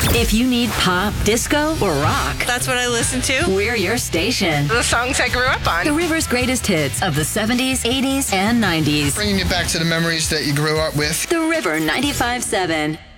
If you need pop, disco, or rock, that's what I listen to. We're your station. The songs I grew up on. The River's greatest hits of the 70s, 80s, and 90s. Bringing you back to the memories that you grew up with. The River 95.7.